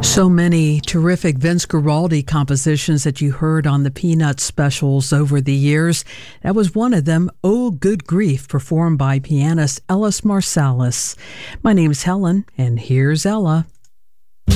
So many terrific Vince Guaraldi compositions that you heard on the Peanuts specials over the years. That was one of them, Oh Good Grief, performed by pianist Ellis Marsalis. My name's Helen, and here's Ella.